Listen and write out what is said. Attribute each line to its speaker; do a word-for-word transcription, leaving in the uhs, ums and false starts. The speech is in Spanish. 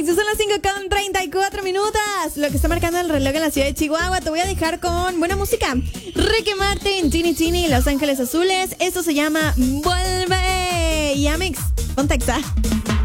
Speaker 1: Yamix, son las cinco con treinta y cuatro minutos. Lo que está marcando el reloj en la ciudad de Chihuahua. Te voy a dejar con buena música. Ricky Martin, Ginny Ginny, Los Ángeles Azules. Esto se llama Vuelve. Yamix, ponte Exa.